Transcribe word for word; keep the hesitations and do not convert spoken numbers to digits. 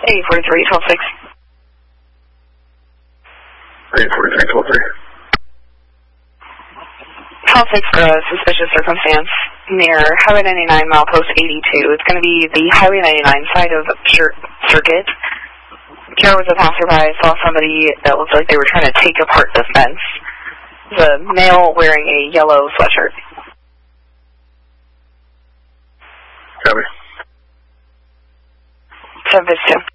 eight forty-three, twelve six. eight forty-three, twelve three. twelve six for a suspicious circumstance near Highway ninety-nine, milepost eighty-two. It's going to be the Highway ninety-nine side of Cir- Circuit. There was a passerby, saw somebody that looked like they were trying to take apart the fence. The male wearing a yellow sweatshirt. Copy. seven fifty-two.